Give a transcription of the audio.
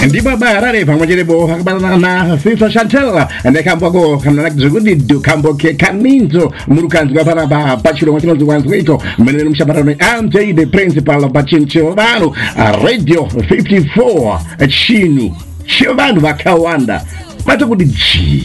Ndipo barare pamoja bo hakabana na Sister Chantel ndekambako kamna kuzugundi dukambo ke kaninzo murukanzi kapana ba pachiro mwatino zwanzo ito menene mshabarano MJ the principal of Bachincho bano radio 54 chinu chivanu vakawanda mata kuti